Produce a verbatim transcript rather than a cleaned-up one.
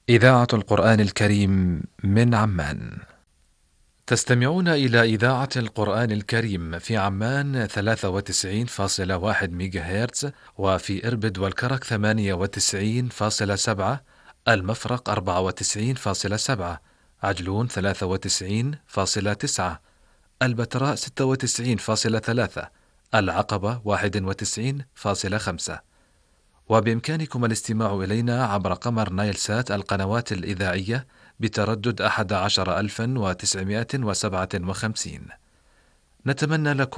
إذاعة القرآن الكريم من عمان. تستمعون إلى إذاعة القرآن الكريم في عمان ثلاثة وتسعين فاصلة واحد ميجاهرتز، وفي إربد والكرك ثمانية وتسعين فاصلة سبعة، المفرق أربعة وتسعين فاصلة سبعة، عجلون ثلاثة وتسعين فاصلة تسعة، البتراء ستة وتسعين فاصلة ثلاثة، العقبة واحد وتسعين فاصلة خمسة. وبإمكانكم الاستماع إلينا عبر قمر نايل سات القنوات الإذاعية بتردد أحد عشر ألفا وتسعمائة وسبعة وخمسين. نتمنى لكم